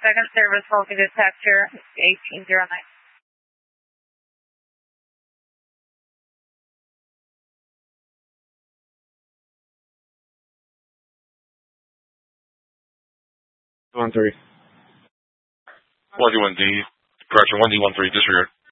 second service, hold to detector, 1809. One D13, correction, 1D13, disregard.